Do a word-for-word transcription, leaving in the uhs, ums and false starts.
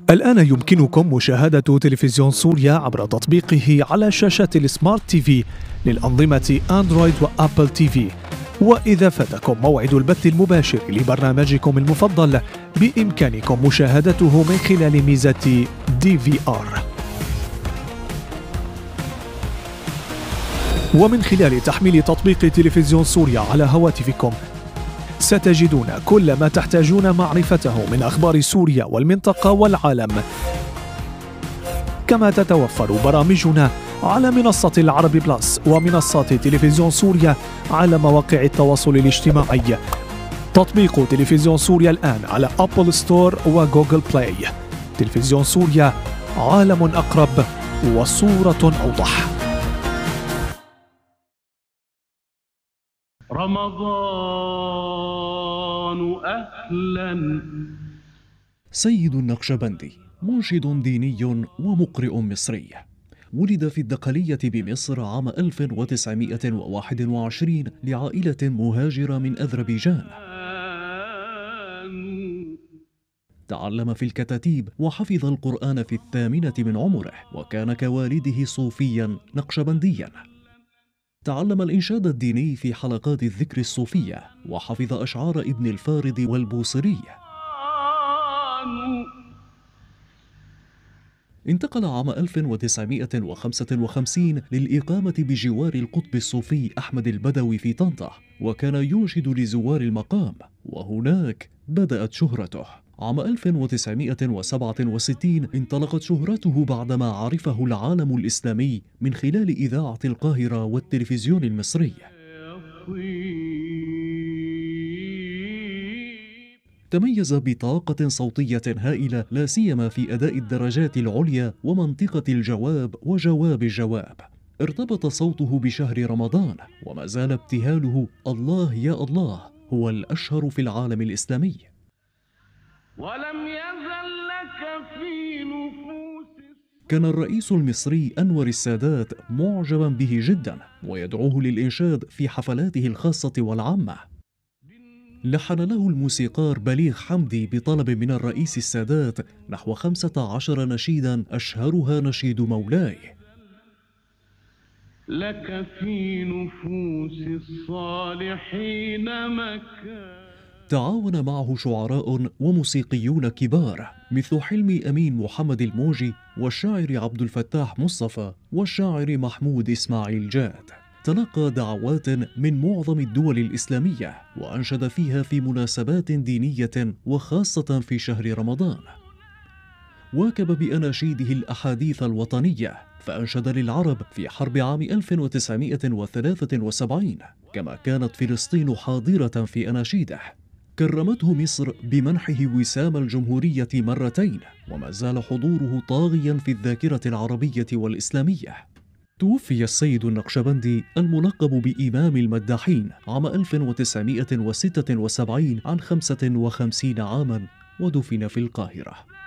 الآن يمكنكم مشاهدة تلفزيون سوريا عبر تطبيقه على شاشات السمارت تي في للأنظمة أندرويد وأبل تي في. وإذا فاتكم موعد البث المباشر لبرنامجكم المفضل بإمكانكم مشاهدته من خلال ميزة دي في آر. ومن خلال تحميل تطبيق تلفزيون سوريا على هواتفكم ستجدون كل ما تحتاجون معرفته من أخبار سوريا والمنطقة والعالم. كما تتوفر برامجنا على منصة العربي بلس ومنصات تلفزيون سوريا على مواقع التواصل الاجتماعي. تطبيق تلفزيون سوريا الآن على أبل ستور وجوجل بلاي. تلفزيون سوريا، عالم أقرب وصورة أوضح. رمضان أهلا. سيد النقشبندي منشد ديني ومقرئ مصري، ولد في الدقهلية بمصر عام ألف وتسعمائة وواحد وعشرين لعائلة مهاجرة من أذربيجان. تعلم في الكتاتيب وحفظ القرآن في الثامنة من عمره، وكان كوالده صوفيا نقشبنديا. تعلم الإنشاد الديني في حلقات الذكر الصوفية، وحفظ أشعار ابن الفارض والبوصيري. انتقل عام ألف وتسعمائة وخمسة وخمسين للإقامة بجوار القطب الصوفي أحمد البدوي في طنطا، وكان ينشد لزوار المقام، وهناك بدأت شهرته. عام ألف وتسعمائة وسبعة وستين انطلقت شهرته بعدما عرفه العالم الإسلامي من خلال إذاعة القاهرة والتلفزيون المصري. تميز بطاقة صوتية هائلة، لا سيما في أداء الدرجات العليا ومنطقة الجواب وجواب الجواب. ارتبط صوته بشهر رمضان، وما زال ابتهاله الله يا الله هو الأشهر في العالم الإسلامي. ولم يزل لك في نفوس. كان الرئيس المصري أنور السادات معجبا به جدا، ويدعوه للإنشاد في حفلاته الخاصة والعامة. لحن له الموسيقار بليغ حمدي بطلب من الرئيس السادات نحو خمسة عشر نشيدا، أشهرها نشيد مولاي. لك في نفوس الصالحين مكان. تعاون معه شعراء وموسيقيون كبار مثل حلمي أمين محمد الموجي والشاعر عبد الفتاح مصطفى والشاعر محمود إسماعيل جاد. تلقى دعوات من معظم الدول الإسلامية، وأنشد فيها في مناسبات دينية وخاصة في شهر رمضان. واكب بأناشيده الأحاديث الوطنية، فأنشد للعرب في حرب عام ألف وتسعمائة وثلاثة وسبعين، كما كانت فلسطين حاضرة في أناشيده. كرمته مصر بمنحه وسام الجمهورية مرتين، وما زال حضوره طاغيا في الذاكرة العربية والإسلامية. توفي السيد النقشبندي الملقب بإمام المداحين عام ألف وتسعمائة وستة وسبعين عن خمسة وخمسين عاما، ودفن في القاهرة.